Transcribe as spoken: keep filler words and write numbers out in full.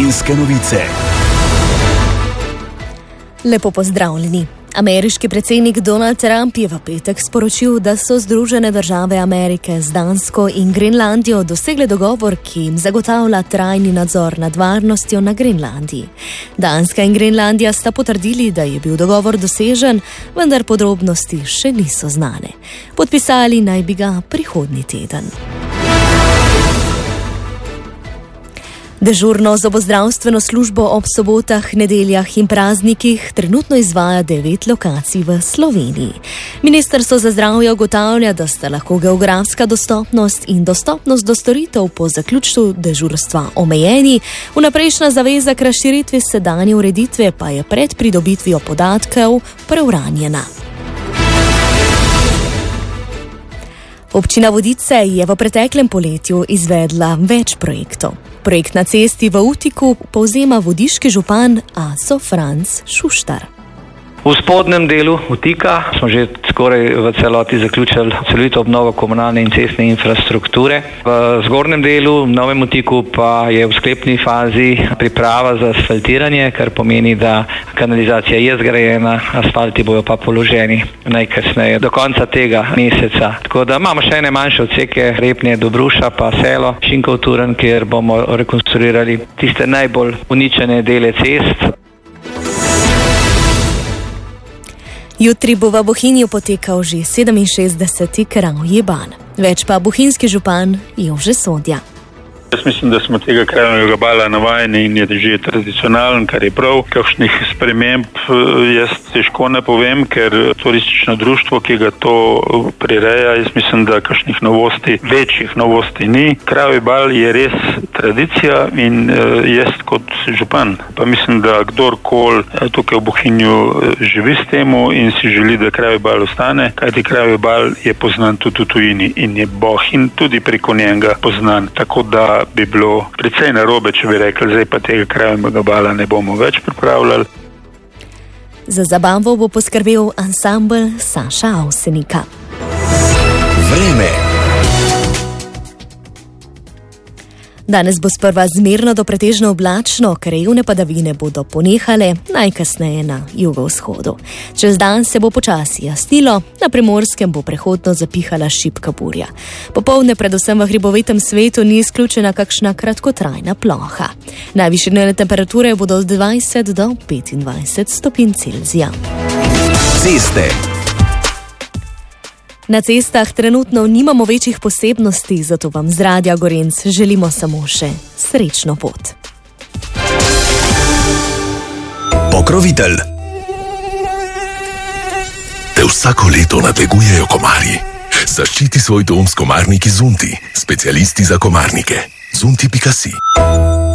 Slovenske novice. Lepo pozdravljeni. Ameriški predsednik Donald Trump je v petek sporočil, da so Združene države Amerike z Dansko in Grenlandijo dosegle dogovor, ki jim zagotavlja trajni nadzor nad varnostjo na Grenlandiji. Danska in Grenlandija sta potrdili, da je bil dogovor dosežen, vendar podrobnosti še niso znane. Podpisali naj bi ga prihodnji teden. Dežurno zobozdravstveno službo ob sobotah, nedeljah in praznikih trenutno izvaja devet lokacij v Sloveniji. Ministrstvo za zdravje ugotavlja, da sta lahko geografska dostopnost in dostopnost do storitev po zaključku dežurstva omejeni, vnaprejšnja zaveza k razširitvi sedanje ureditve pa je pred pridobitvijo podatkov preuranjena. Občina Vodice je v preteklem poletju izvedla več projektov. Projekt na cesti v Utiku povzema vodiški župan Aso Franc Šuštar. V spodnjem delu Utika smo že skoraj v celoti zaključili celovito obnovo komunalne in cestne infrastrukture. V zgornjem delu, v Novem Utiku, pa je v sklepni fazi priprava za asfaltiranje, kar pomeni, da kanalizacija je zgrajena, asfalti bojo pa položeni najkasneje do konca tega meseca. Tako da imamo še ene manjše odseke, Repnje, Dobruša pa Selo, Šinkov Turn, kjer bomo rekonstruirali tiste najbolj uničene dele cest. Jutri bo v Bohinju potekal že sedeminšestdeseti kravji bal. Več pa bohinjski župan Jože Sodja. Jaz mislim, da smo tega kravjega bala navajeni in je že tradicionalen, kar je prav. Kakšnih sprememb jaz težko ne povem, ker turistično društvo, ki ga to prireja, jaz mislim, da kakšnih novosti, večjih novosti ni. Kravji bal je res tradicija in jaz kot župan pa mislim, da kdorkoli tukaj v Bohinju živi s temu in si želi, da kravji bal ostane, kajti kravji bal je poznan tudi v tujini in je Bohinj tudi preko njega poznan. Tako da bi bilo precej narobe, če bi rekli, zdaj pa tega kravjega bala ne bomo več pripravljali. Za zabavo bo poskrbel ansambel Saša Avsenika. Vreme. Danes bo sprva zmerno do pretežno oblačno, krajevne padavine bodo ponehale, najkasneje na jugovzhodu. Čez dan se bo počasi jasnilo, na Primorskem bo prehodno zapihala šibka burja. Popoldne predvsem v hribovitem svetu ni izključena kakšna kratkotrajna ploha. Najvišje dnevne temperature bodo od dvajset do petindvajset stopinj Celzija. Ceste. Na cestah trenutno nimamo večjih posebnosti, zato vam z Radia Gorenc želimo samo še srečno pot. Pokrovitelj. Te vsako leto nadlegujejo komarji. Zaščiti svoj dom s komarniki Zunti, specialisti za komarnike. zunti pika si.